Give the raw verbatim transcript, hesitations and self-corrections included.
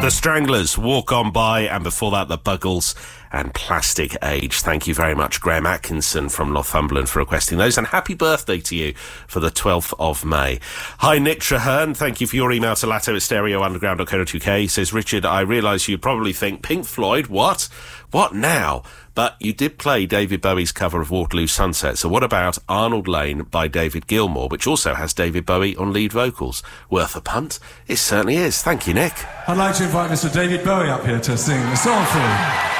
The Stranglers, Walk On By, and before that, The Buggles and Plastic Age. Thank you very much, Graham Atkinson from Northumberland, for requesting those, and happy birthday to you for the twelfth of May. Hi, Nick Traherne. Thank you for your email to latto at stereo underground dot co dot uk. He says, Richard, I realise you probably think Pink Floyd, what? What now? But you did play David Bowie's cover of Waterloo Sunset, so what about Arnold Lane by David Gilmour, which also has David Bowie on lead vocals? Worth a punt? It certainly is. Thank you, Nick. I'd like to invite Mister David Bowie up here to sing the song for you.